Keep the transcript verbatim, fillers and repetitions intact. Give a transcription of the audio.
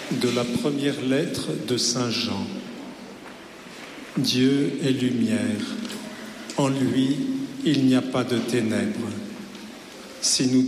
De la première lettre de Saint Jean. Dieu est lumière. En lui, il n'y a pas de ténèbres. Si nous